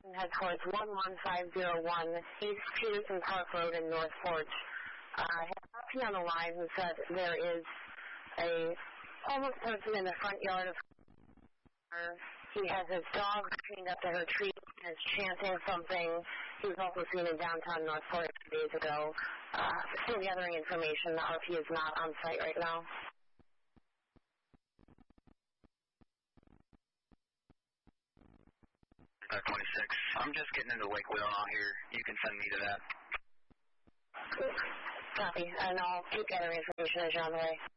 head towards 11501 East Peterson Park Road in North Forge. I have Happy on the line who said there is a homeless person in the front yard of her. He has his dog chained up to her tree and is chanting something. He was also seen in downtown North Forge 2 days ago. Still gathering information. The RP is not on site right now. 26. I'm just getting into Lake Willenall here. You can send me to that. Copy, and I'll keep gathering information as you're on the way.